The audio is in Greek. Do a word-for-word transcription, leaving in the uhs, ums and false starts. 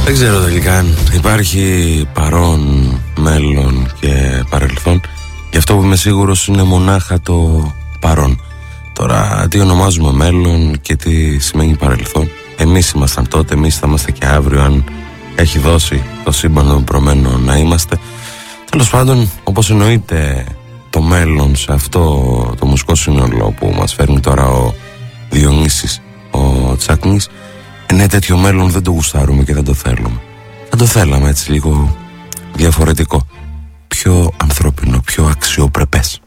Δεν ξέρω τελικά αν υπάρχει παρόν, μέλλον και παρελθόν. Γι' αυτό που είμαι σίγουρος είναι μονάχα το παρόν. Τώρα τι ονομάζουμε μέλλον και τι σημαίνει παρελθόν, εμείς ήμασταν τότε, εμείς θα είμαστε και αύριο, αν έχει δώσει το σύμπαν το προμένο να είμαστε. Τέλος πάντων, όπως εννοείται το μέλλον σε αυτό το μουσικό σύνολο που μας φέρνει τώρα ο Διονύσης ο Τσάκνης, είναι τέτοιο μέλλον δεν το γουστάρουμε και δεν το θέλουμε. Θα το θέλαμε έτσι λίγο διαφορετικό, πιο ανθρώπινο, πιο αξιοπρεπές.